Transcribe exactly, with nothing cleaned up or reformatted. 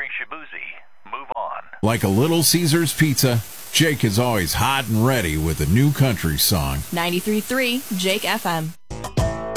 featuring Shibuzi, Move On. Like a Little Caesar's Pizza, Jake is always hot and ready with a new country song. ninety-three point three Jake F M.